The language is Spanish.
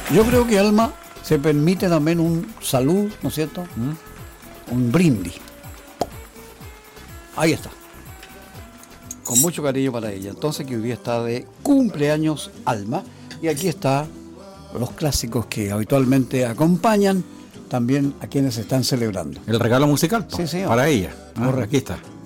Yo creo que Alma se permite también un salud, ¿no es cierto? Un brindis. Ahí está. Con mucho cariño para ella. Entonces, que hoy día está de cumpleaños Alma. Y aquí está los clásicos que habitualmente acompañan también a quienes están celebrando. El regalo musical, Sí, señor. para ella. Correcto. Aquí está.